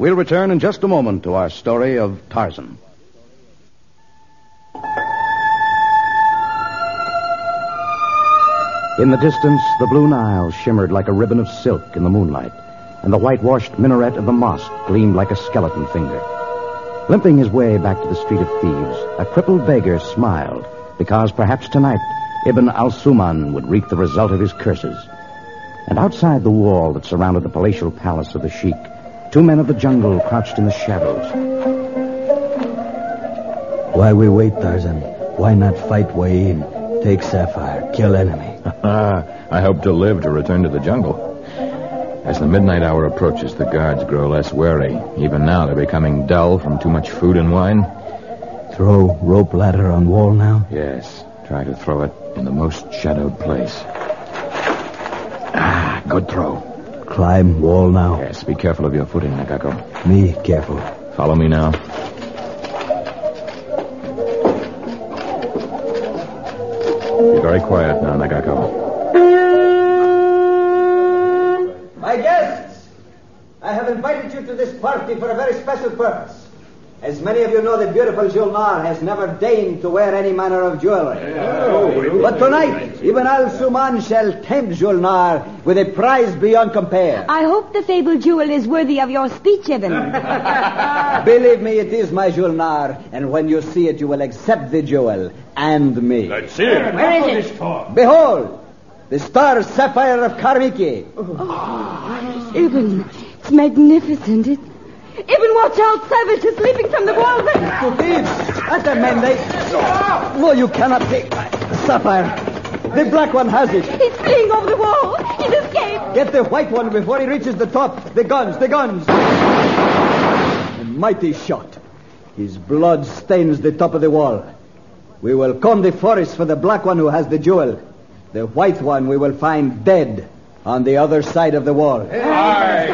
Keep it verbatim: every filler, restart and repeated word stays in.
We'll return in just a moment to our story of Tarzan. In the distance, the Blue Nile shimmered like a ribbon of silk in the moonlight, and the whitewashed minaret of the mosque gleamed like a skeleton finger. Limping his way back to the street of thieves, a crippled beggar smiled, because perhaps tonight Ibn al-Suman would reap the result of his curses. And outside the wall that surrounded the palatial palace of the sheik, two men of the jungle crouched in the shadows. Why we wait, Tarzan? Why not fight way in? Take Sapphire, kill enemy. I hope to live to return to the jungle. As the midnight hour approaches, the guards grow less wary. Even now, they're becoming dull from too much food and wine. Throw rope ladder on wall now? Yes, try to throw it in the most shadowed place. Ah, good throw. Climb wall now? Yes, be careful of your footing, Nagako. Me careful. Follow me now. Be very quiet now, Nagako. My guests, I have invited you to this party for a very special purpose. As many of you know, the beautiful Julnar has never deigned to wear any manner of jewelry. Oh, but tonight, Ibn al-Suman shall tempt Julnar with a prize beyond compare. I hope the fabled jewel is worthy of your speech, Ibn. Believe me, it is my Julnar, and when you see it, you will accept the jewel and me. Let's see it. Where is it? Behold, the star sapphire of Karmiki. Oh, Ibn, it's magnificent. It... Ibn, watch out, savages leaping from the wall. To thieves! At them, men, they... No, you cannot take the sapphire. The black one has it. He's fleeing over the wall. He's escaped. Get the white one before he reaches the top. The guns, the guns. A mighty shot. His blood stains the top of the wall. We will comb the forest for the black one who has the jewel. The white one we will find dead on the other side of the wall. Aye.